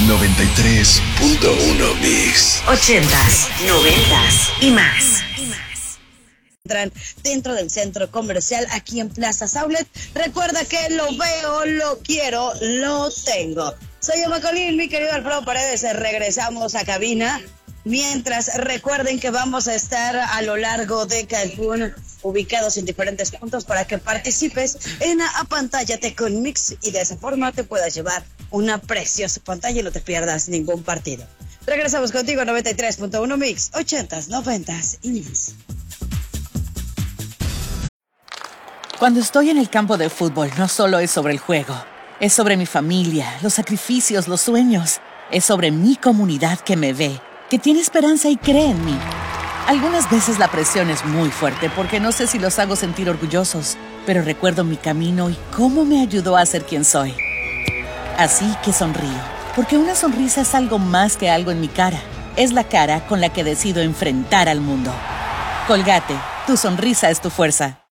93.1 Mix. 80s, 90s y más. Entran dentro del centro comercial aquí en Plaza Outlet. Recuerda que lo veo, lo quiero, lo tengo. Soy Emma Colín, mi querido Alfredo Paredes. Regresamos a cabina. Mientras, recuerden que vamos a estar a lo largo de Cancún, ubicados en diferentes puntos para que participes en Apantállate con Mix y de esa forma te puedas llevar una preciosa pantalla y no te pierdas ningún partido. Regresamos contigo a 93.1 Mix, 80s, 90s y más. Cuando estoy en el campo de fútbol, no solo es sobre el juego. Es sobre mi familia, los sacrificios, los sueños. Es sobre mi comunidad que me ve, que tiene esperanza y cree en mí. Algunas veces la presión es muy fuerte porque no sé si los hago sentir orgullosos, pero recuerdo mi camino y cómo me ayudó a ser quien soy. Así que sonrío, porque una sonrisa es algo más que algo en mi cara. Es la cara con la que decido enfrentar al mundo. Colgate, tu sonrisa es tu fuerza.